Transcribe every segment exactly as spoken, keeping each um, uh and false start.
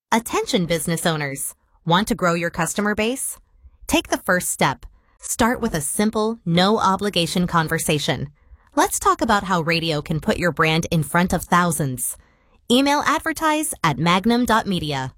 Attention business owners. Want to grow your customer base? Take the first step. Start with a simple, no-obligation conversation. Let's talk about how radio can put your brand in front of thousands. Email advertise at magnum dot media.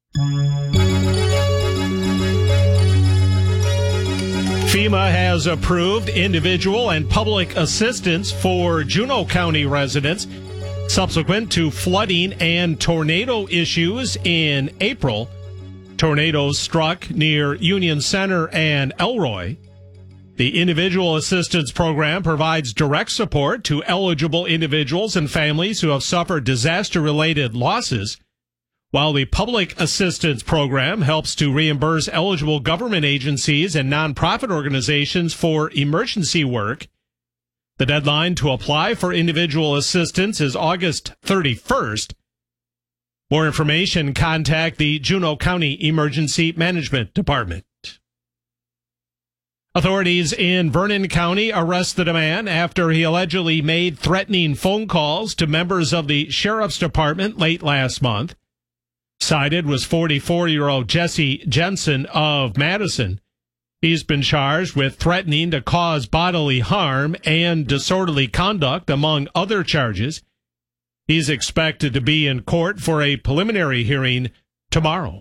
FEMA has approved individual and public assistance for Juneau County residents subsequent to flooding and tornado issues in April. Tornadoes struck near Union Center and Elroy. The Individual Assistance Program provides direct support to eligible individuals and families who have suffered disaster-related losses, while the Public Assistance Program helps to reimburse eligible government agencies and nonprofit organizations for emergency work. The deadline to apply for individual assistance is August thirty-first. More information, contact the Juneau County Emergency Management Department. Authorities in Vernon County arrested a man after he allegedly made threatening phone calls to members of the Sheriff's Department late last month. Cited was forty-four-year-old Jesse Jensen of Madison. He's been charged with threatening to cause bodily harm and disorderly conduct, among other charges. He's expected to be in court for a preliminary hearing tomorrow.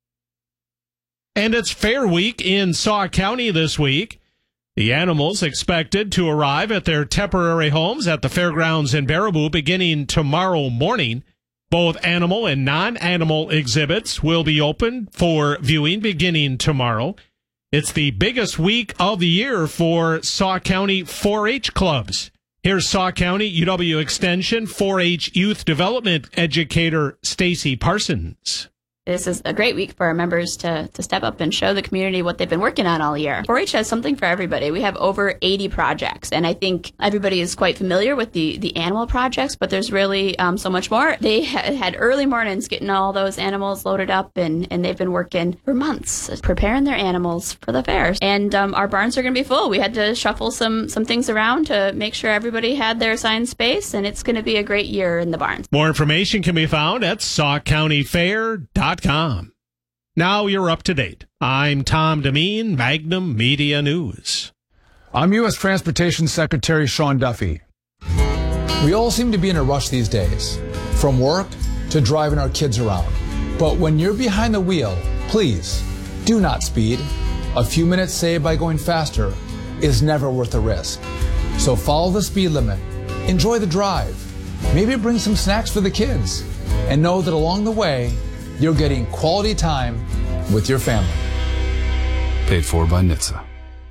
And it's Fair Week in Sauk County this week. The animals expected to arrive at their temporary homes at the fairgrounds in Baraboo beginning tomorrow morning. Both animal and non-animal exhibits will be open for viewing beginning tomorrow. It's the biggest week of the year for Sauk County four H clubs. Here's Sauk County U W Extension four H Youth Development Educator Stacy Parsons. This is a great week for our members to, to step up and show the community what they've been working on all year. four H has something for everybody. We have over eighty projects, and I think everybody is quite familiar with the, the animal projects, but there's really um, so much more. They ha- had early mornings getting all those animals loaded up, and, and they've been working for months preparing their animals for the fairs. And um, our barns are going to be full. We had to shuffle some, some things around to make sure everybody had their assigned space, and it's going to be a great year in the barns. More information can be found at sauk county fair dot com. Now you're up to date. I'm Tom Demeen, Magnum Media News. I'm U S Transportation Secretary Sean Duffy. We all seem to be in a rush these days, from work to driving our kids around. But when you're behind the wheel, please do not speed. A few minutes saved by going faster is never worth the risk. So follow the speed limit, enjoy the drive, maybe bring some snacks for the kids, and know that along the way, you're getting quality time with your family. Paid for by N H T S A.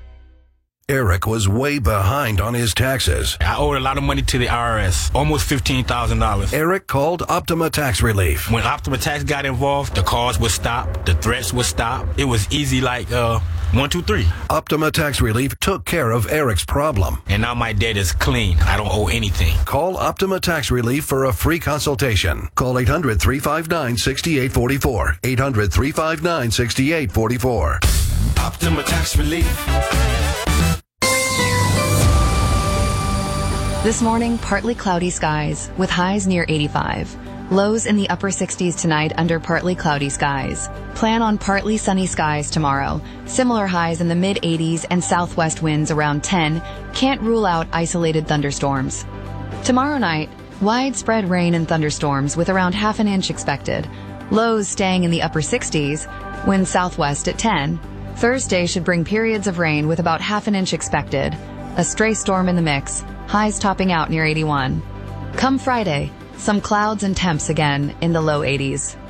Eric was way behind on his taxes. I owed a lot of money to the I R S, almost fifteen thousand dollars. Eric called Optima Tax Relief. When Optima Tax got involved, the calls would stop, the threats would stop. It was easy like uh, one, two, three. Optima Tax Relief took care of Eric's problem. And now my debt is clean. I don't owe anything. Call Optima Tax Relief for a free consultation. Call eight hundred, three five nine, six eight four four. eight hundred, three five nine, six eight four four. Optima Tax Relief. This morning, partly cloudy skies with highs near eighty-five. Lows in the upper sixties tonight under partly cloudy skies. Plan on partly sunny skies tomorrow. Similar highs in the mid eighties and southwest winds around ten. Can't rule out isolated thunderstorms. Tomorrow night, widespread rain and thunderstorms with around half an inch expected. Lows staying in the upper sixties. Winds southwest at ten. Thursday should bring periods of rain with about half an inch expected. A stray storm in the mix. Highs topping out near eighty-one. Come Friday, some clouds and temps again in the low eighties.